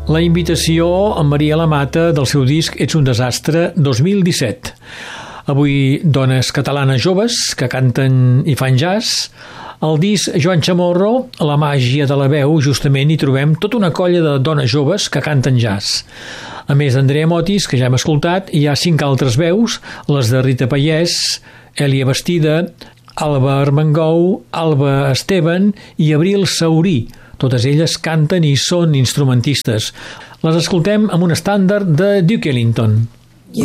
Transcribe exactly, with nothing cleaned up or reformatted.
La invitació amb Maria Lamata del seu disc Ets un desastre dos mil disset. Avui dones catalanes joves que canten i fan jazz. Al disc Joan Chamorro, La màgia de la veu, justament hi trobem tota una colla de dones joves que canten jazz. A més d'Andrea Motis, que ja hem escoltat, hi ha cinc altres veus, les de Rita Payés, Èlia Bastida, Alba Armengou, Alba Esteban i Abril Saurí. Totes elles canten i són instrumentistes. Les escoltem amb un estàndard de Duke Ellington.